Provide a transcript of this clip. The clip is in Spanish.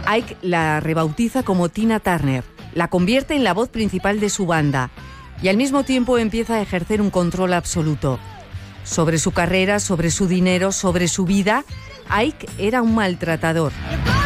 Ike la rebautiza como Tina Turner, la convierte en la voz principal de su banda y al mismo tiempo empieza a ejercer un control absoluto. Sobre su carrera, sobre su dinero, sobre su vida, Ike era un maltratador.